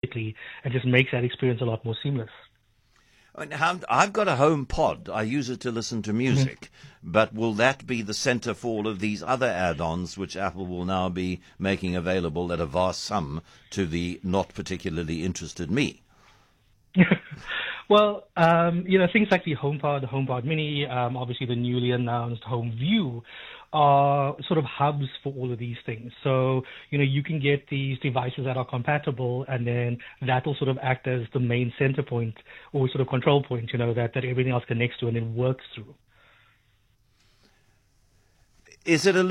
magically and just makes that experience a lot more seamless. I've got a home pod. I use it to listen to music. But will that be the center for all of these other add-ons which Apple will now be making available at a vast sum to the not particularly interested me? Well, things like the HomePod, the HomePod Mini, obviously the newly announced HomeView are sort of hubs for all of these things. So, you can get these devices that are compatible, and then that will sort of act as the main center point or sort of control point, that everything else connects to and then works through. Is it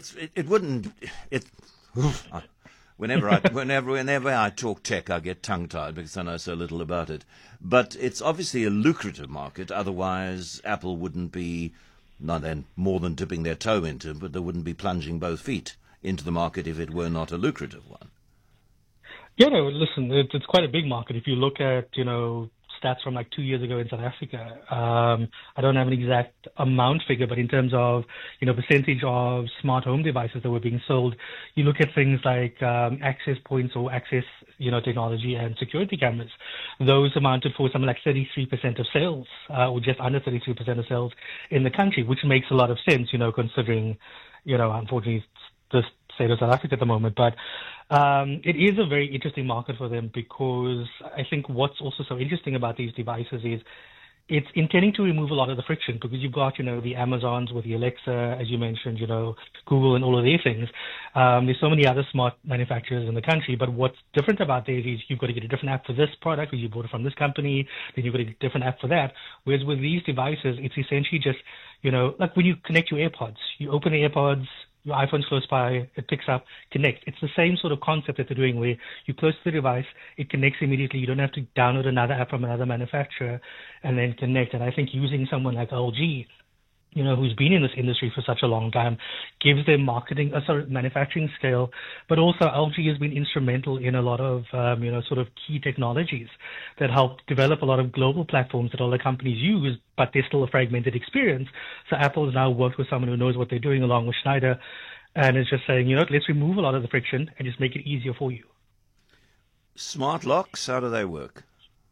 whenever I talk tech, I get tongue-tied because I know so little about it. But it's obviously a lucrative market. Otherwise, Apple wouldn't be more than dipping their toe into, but they wouldn't be plunging both feet into the market if it were not a lucrative one. Yeah, no, listen, it's quite a big market. If you look at, stats from like 2 years ago in South Africa, I don't have an exact amount figure, but in terms of, percentage of smart home devices that were being sold, you look at things like access points or access, technology and security cameras. Those amounted for something like 33% of sales, or just under 33% of sales in the country, which makes a lot of sense, considering, unfortunately, the state of South Africa at the moment. But it is a very interesting market for them, because I think what's also so interesting about these devices is it's intending to remove a lot of the friction, because you've got, the Amazons with the Alexa, as you mentioned, Google and all of these things. There's so many other smart manufacturers in the country, but what's different about these is you've got to get a different app for this product, because you bought it from this company, then you've got to get a different app for that. Whereas with these devices, it's essentially just, like when you connect your AirPods, you open the AirPods, your iPhone's close by, it picks up, connects. It's the same sort of concept that they're doing, where you close to the device, it connects immediately. You don't have to download another app from another manufacturer and then connect. And I think using someone like LG, who's been in this industry for such a long time, gives them manufacturing scale. But also LG has been instrumental in a lot of, sort of key technologies that help develop a lot of global platforms that other companies use, but there's still a fragmented experience. So Apple has now worked with someone who knows what they're doing, along with Schneider, and is just saying, let's remove a lot of the friction and just make it easier for you. Smart locks, how do they work?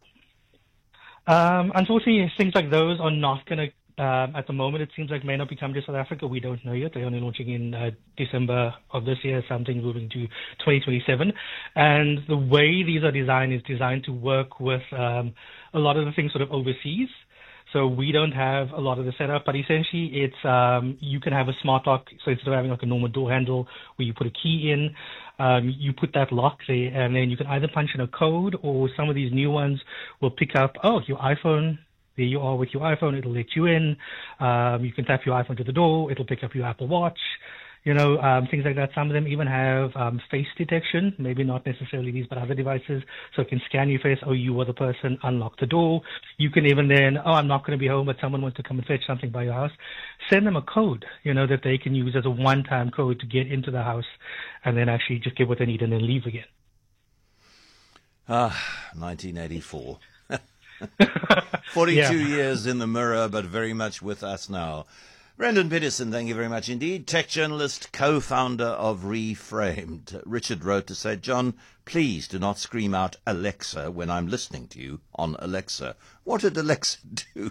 Unfortunately, things like those are not going to, at the moment, it seems like may not be coming to South Africa. We don't know yet. They're only launching in December of this year, something moving to 2027. And the way these are designed is designed to work with a lot of the things sort of overseas. So we don't have a lot of the setup, but essentially it's you can have a smart lock. So instead of having like a normal door handle where you put a key in, you put that lock there, and then you can either punch in a code, or some of these new ones will pick up, your iPhone. There you are with your iPhone. It'll let you in. You can tap your iPhone to the door. It'll pick up your Apple Watch. Things like that. Some of them even have face detection, maybe not necessarily these, but other devices. So it can scan your face. Oh, you are the person. Unlock the door. You can even then, I'm not going to be home, but someone wants to come and fetch something by your house. Send them a code, that they can use as a one-time code to get into the house, and then actually just get what they need and then leave again. 1984. 42 years in the mirror, but very much with us now. Brendan Peterson, thank you very much indeed. Tech journalist, co-founder of Reframed. Richard wrote to say, John, please do not scream out Alexa when I'm listening to you on Alexa. What did Alexa do?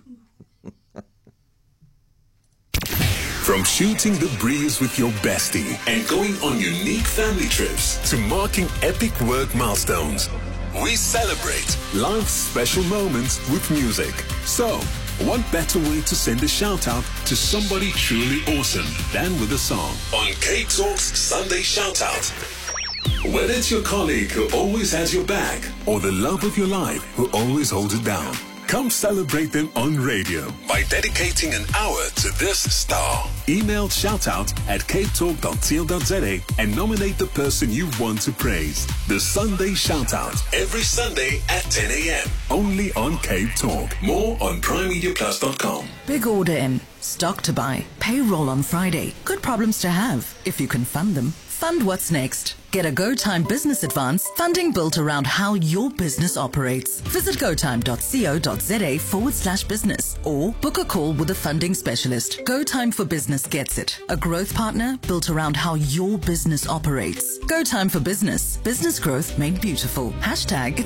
From shooting the breeze with your bestie and going on unique family trips to marking epic work milestones, we celebrate life's special moments with music. So, what better way to send a shout-out to somebody truly awesome than with a song? On K-Talk's Sunday Shout-Out. Whether it's your colleague who always has your back or the love of your life who always holds it down, come celebrate them on radio by dedicating an hour to this star. Email shoutout@capetalk.co.za and nominate the person you want to praise. The Sunday Shoutout, every Sunday at 10 a.m. Only on Cape Talk. More on primemediaplus.com. Big order in, stock to buy, payroll on Friday. Good problems to have, if you can fund them. Fund what's next. Get a GoTime Business Advance, funding built around how your business operates. Visit gotime.co.za/business or book a call with a funding specialist. GoTime for Business gets it. A growth partner built around how your business operates. GoTime for Business. Business growth made beautiful. #